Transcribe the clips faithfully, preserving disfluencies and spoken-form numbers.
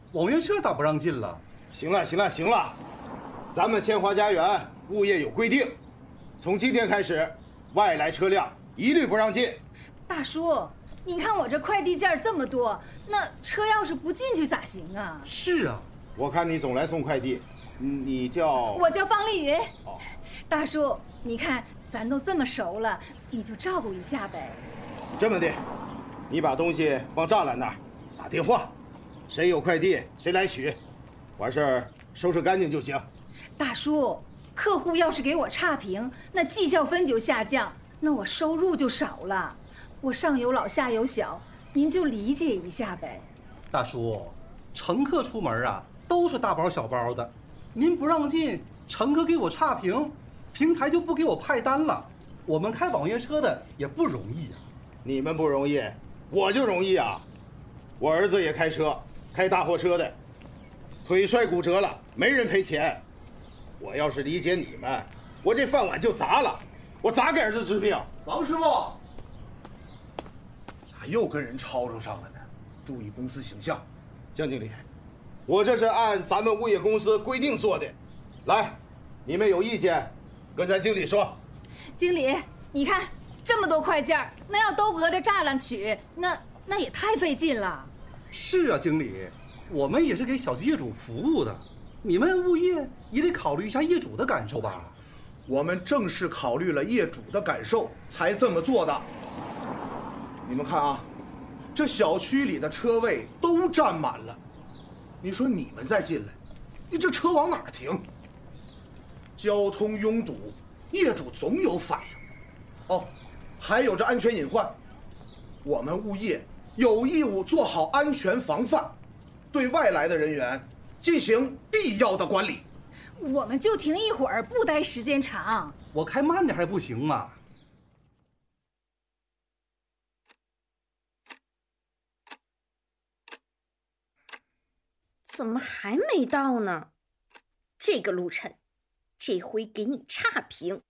网约车咋不让进了？ 行了行了行了，咱们千华家园物业有规定，从今天开始，外来车辆一律不让进。 大叔，你看我这快递件这么多，那车要是不进去咋行啊？ 是啊， 我看你总来送快递，你叫…… 我叫方丽云。 哦， 大叔，你看咱都这么熟了，你就照顾一下呗。 这么的，你把东西放栅栏那儿，打电话，谁有快递谁来取，完事儿收拾干净就行。 大叔，客户要是给我差评，那绩效分就下降，那我收入就少了。我上有老下有小，您就理解一下呗。 大叔，乘客出门啊都是大包小包的，您不让进，乘客给我差评，平台就不给我派单了。我们开网约车的也不容易呀、啊。 你们不容易，我就容易啊！我儿子也开车，开大货车的，腿摔骨折了，没人赔钱。我要是理解你们，我这饭碗就砸了，我咋给儿子治病？ 王师傅，咋又跟人吵吵上了呢？注意公司形象。 江经理，我这是按咱们物业公司规定做的。来，你们有意见，跟咱经理说。 经理，你看这么多快件，那要都隔着栅栏取，那那也太费劲了。 是啊，经理，我们也是给小区业主服务的，你们物业也得考虑一下业主的感受吧。 我们正是考虑了业主的感受才这么做的。你们看啊，这小区里的车位都占满了，你说你们再进来，你这车往哪儿停？交通拥堵，业主总有反应。哦，还有这安全隐患，我们物业有义务做好安全防范，对外来的人员进行必要的管理。 我们就停一会儿，不待时间长。 我开慢点还不行吗？ 怎么还没到呢？这个陆晨，这回给你差评。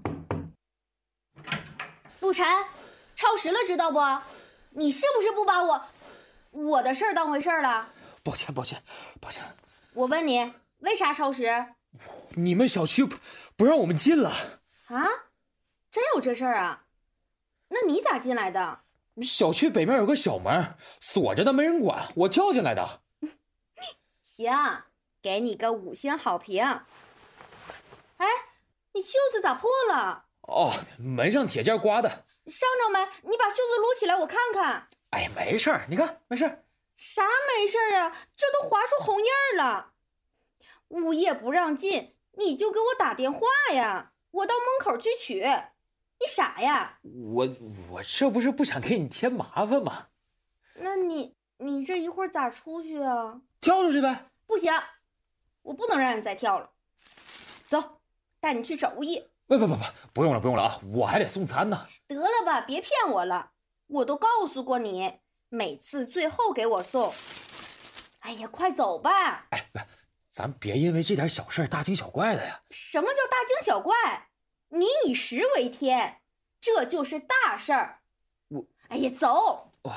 陆晨，超时了，知道不？你是不是不把我我的事儿当回事儿了？ 抱歉，抱歉，抱歉。 我问你，为啥超时？ 你们小区不不让我们进了啊？真有这事儿啊？那你咋进来的？ 小区北面有个小门，锁着的，没人管，我跳进来的。 行，给你个五星好评。哎，你袖子咋破了？ 哦，门上铁件刮的。 伤着没？你把袖子撸起来，我看看。 哎，没事儿，你看，没事儿。 啥没事儿啊？这都划出红印儿了。物业不让进，你就给我打电话呀，我到门口去取。你傻呀？ 我我这不是不想给你添麻烦吗？ 那你你这一会儿咋出去啊？ 跳出去呗。 不行，我不能让你再跳了。走，带你去找物业。 不不不不，不用了不用了啊，我还得送餐呢。 得了吧，别骗我了，我都告诉过你，每次最后给我送。哎呀，快走吧。 哎，咱别因为这点小事大惊小怪的呀。 什么叫大惊小怪？民以食为天，这就是大事儿。 我， 哎呀，走。 哇。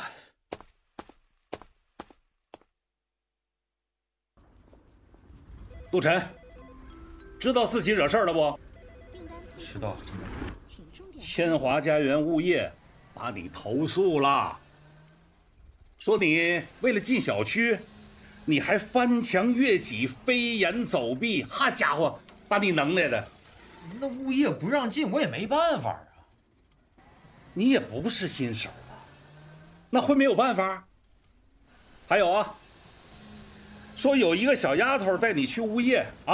陆晨，知道自己惹事儿了不？ 知道。 千华家园物业把你投诉了，说你为了进小区，你还翻墙越脊、飞檐走壁，哈家伙，把你能耐的。 那物业不让进，我也没办法啊。 你也不是新手啊，那会没有办法？还有啊，说有一个小丫头带你去物业啊。